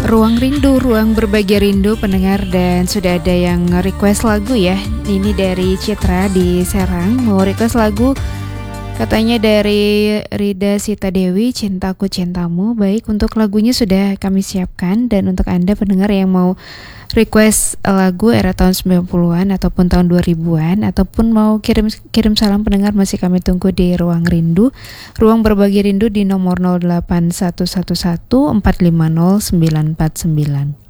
Ruang Rindu, ruang berbagi rindu pendengar, dan sudah ada yang request lagu ya. Ini dari Citra di Serang, mau request lagu katanya dari Rida Sita Dewi, Cintaku Cintamu. Baik, untuk lagunya sudah kami siapkan, dan untuk Anda pendengar yang mau request lagu era tahun 90-an ataupun tahun 2000-an ataupun mau kirim salam pendengar, masih kami tunggu di Ruang Rindu, ruang berbagi rindu di nomor 08111 450 949.